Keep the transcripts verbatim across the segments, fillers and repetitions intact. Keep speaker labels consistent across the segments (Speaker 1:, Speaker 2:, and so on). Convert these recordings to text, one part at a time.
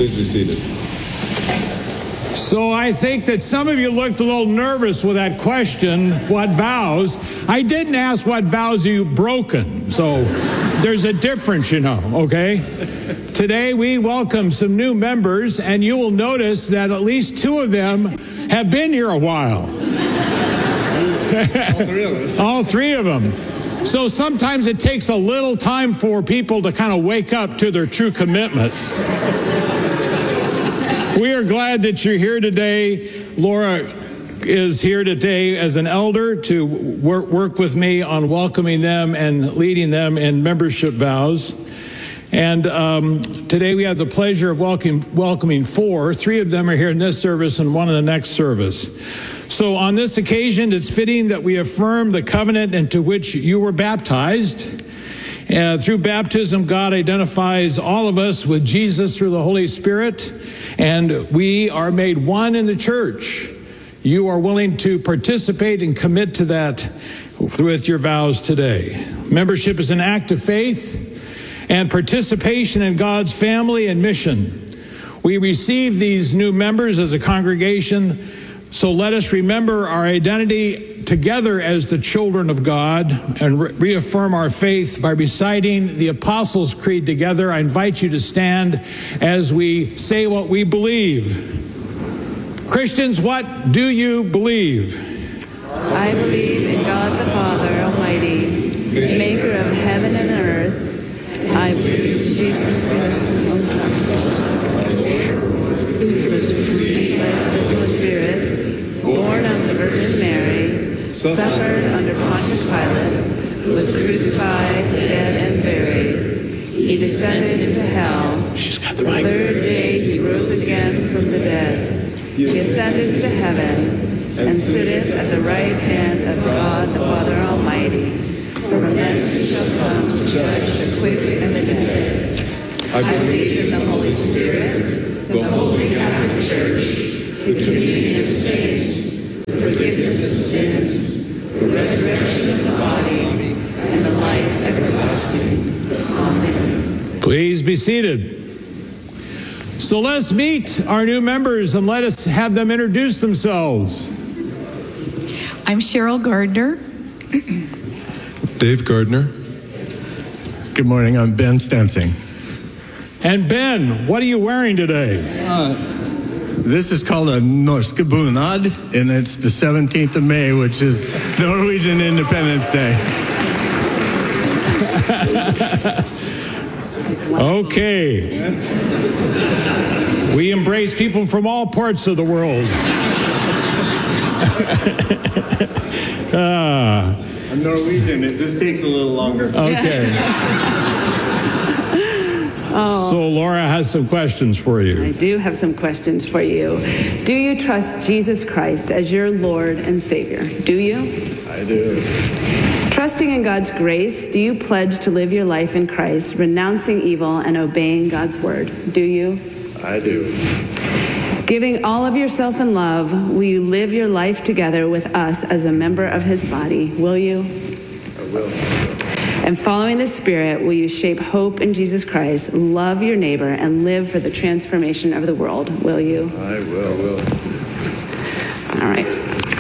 Speaker 1: Please be seated.
Speaker 2: So I think that some of you looked a little nervous with that question, what vows? I didn't ask what vows you've broken. So there's a difference, you know, okay? Today we welcome some new members, and you will notice that at least two of them have been here a while.
Speaker 1: All three of us.
Speaker 2: All three of them. So sometimes it takes a little time for people to kind of wake up to their true commitments. We are glad that you're here today. Laura is here today as an elder to work, work with me on welcoming them and leading them in membership vows. And um, today we have the pleasure of welcome, welcoming four. Three of them are here in this service and one in the next service. So on this occasion, it's fitting that we affirm the covenant into which you were baptized. Uh, through baptism, God identifies all of us with Jesus through the Holy Spirit, and we are made one in the church. You are willing to participate and commit to that with your vows today. Membership is an act of faith and participation in God's family and mission. We receive these new members as a congregation, so let us remember our identity together as the children of God and re- reaffirm our faith by reciting the Apostles' Creed together. I invite you to stand as we say what we believe. Christians, what do you believe?
Speaker 3: I believe in God the Father Almighty, maker of heaven and earth. I believe in Jesus Christ, His Son, who was conceived by the Holy Spirit, born of the Virgin Mary, suffered under Pontius Pilate, was crucified, dead, and buried. He descended into hell.
Speaker 2: She's got the
Speaker 3: The
Speaker 2: mic.
Speaker 3: third day he rose again from the dead. He ascended into heaven and sitteth at the right hand of God the Father Almighty. From thence he shall come to judge the quick and the dead. I believe in the Holy Spirit, the Holy Catholic Church, the communion of saints, the forgiveness of sins, the resurrection of the body, and the life everlasting. Amen.
Speaker 2: Please be seated. So let's meet our new members and let us have them introduce themselves.
Speaker 4: I'm Cheryl Gardner.
Speaker 1: Dave Gardner.
Speaker 5: Good morning, I'm Ben Stensing.
Speaker 2: And Ben, what are you wearing today?
Speaker 5: Uh, this is called a norske bunad, and it's the seventeenth of May, which is Norwegian Independence Day.
Speaker 2: Okay. We embrace people from all parts of the world. ah.
Speaker 5: I'm Norwegian, it just takes a little longer.
Speaker 2: Okay.
Speaker 3: Oh.
Speaker 2: So Laura has some questions for you.
Speaker 3: I do have some questions for you. Do you trust Jesus Christ as your Lord and Savior? Do you?
Speaker 5: I do.
Speaker 3: Trusting in God's grace, do you pledge to live your life in Christ, renouncing evil and obeying God's word? Do you?
Speaker 5: I do.
Speaker 3: Giving all of yourself in love, will you live your life together with us as a member of his body? Will you?
Speaker 5: I will.
Speaker 3: And following the Spirit, will you shape hope in Jesus Christ, love your neighbor, and live for the transformation of the world? Will you?
Speaker 5: I will. I will.
Speaker 3: All right.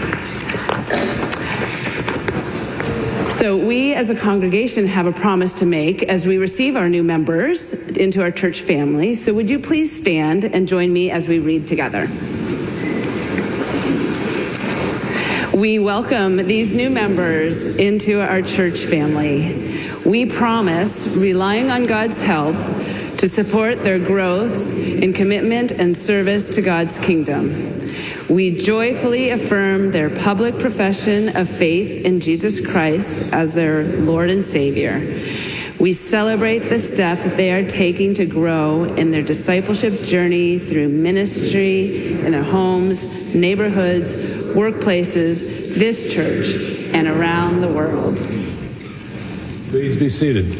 Speaker 3: So we as a congregation have a promise to make as we receive our new members into our church family. So would you please stand and join me as we read together? We welcome these new members into our church family. We promise, relying on God's help, to support their growth in commitment and service to God's kingdom. We joyfully affirm their public profession of faith in Jesus Christ as their Lord and Savior. We celebrate the step they are taking to grow in their discipleship journey through ministry in their homes, neighborhoods, workplaces, this church, and around the world.
Speaker 2: Please be seated.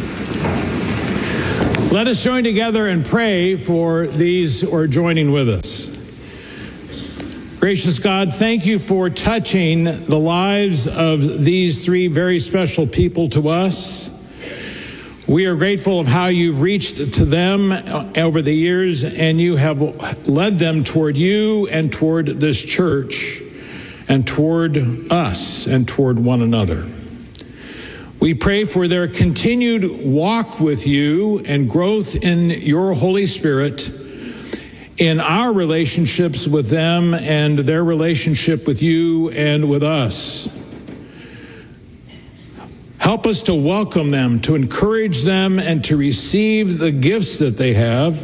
Speaker 2: Let us join together and pray for these who are joining with us. Gracious God, thank you for touching the lives of these three very special people to us. We are grateful of how you've reached to them over the years, and you have led them toward you and toward this church and toward us and toward one another. We pray for their continued walk with you and growth in your Holy Spirit in our relationships with them and their relationship with you and with us. Help us to welcome them, to encourage them, and to receive the gifts that they have.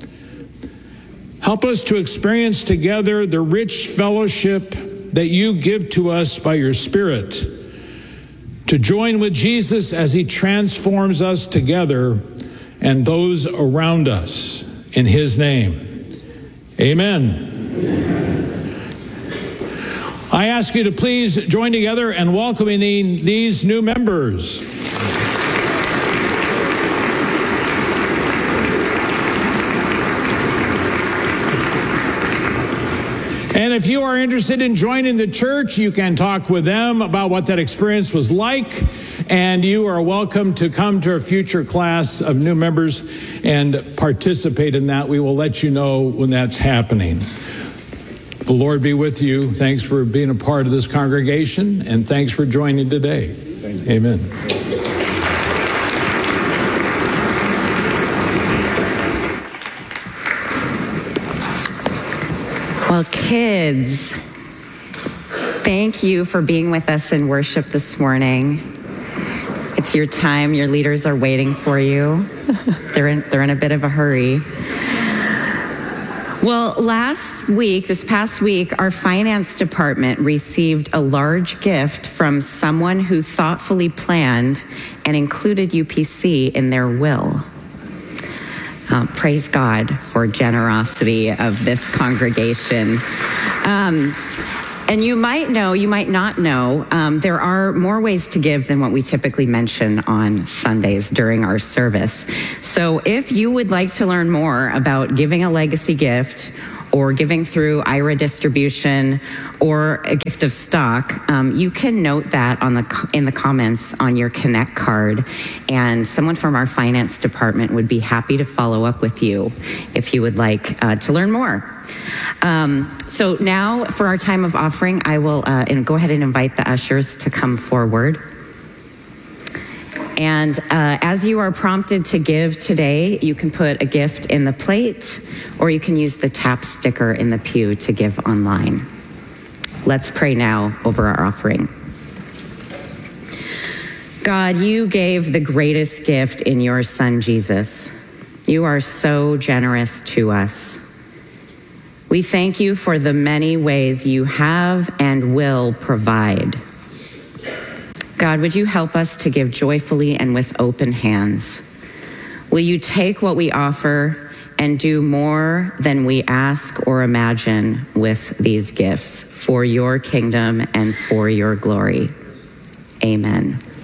Speaker 2: Help us to experience together the rich fellowship that you give to us by your Spirit, to join with Jesus as he transforms us together and those around us. In his name, amen. I ask you to please join together in welcoming these new members. And if you are interested in joining the church, you can talk with them about what that experience was like. And you are welcome to come to a future class of new members and participate in that. We will let you know when that's happening. The Lord be with you. Thanks for being a part of this congregation, and thanks for joining today. Amen.
Speaker 1: Well, kids, thank you for being with us in worship this morning. It's your time. Your leaders are waiting for you. They're in, they're in a bit of a hurry. Well, last week, this past week, our finance department received a large gift from someone who thoughtfully planned and included U P C in their will. Um, praise God for generosity of this congregation. Um, and you might know, you might not know, um, there are more ways to give than what we typically mention on Sundays during our service. So if you would like to learn more about giving a legacy gift or giving through I R A distribution or a gift of stock, um, you can note that on the in the comments on your Connect card, and someone from our finance department would be happy to follow up with you if you would like uh, to learn more. Um, so now for our time of offering, I will uh, and go ahead and invite the ushers to come forward. And uh, as you are prompted to give today, you can put a gift in the plate, or you can use the tap sticker in the pew to give online. Let's pray now over our offering. God, you gave the greatest gift in your Son, Jesus. You are so generous to us. We thank you for the many ways you have and will provide. God, would you help us to give joyfully and with open hands? Will you take what we offer and do more than we ask or imagine with these gifts for your kingdom and for your glory? Amen.